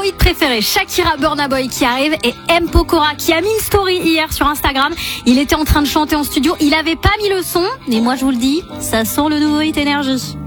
hits préférés. Shakira, Burna Boy qui arrive et M. Pokora qui a mis une story hier sur Instagram. Il était en train de chanter en studio. Il avait pas mis le son. Mais moi, je vous le dis, ça sent le nouveau hit énergie.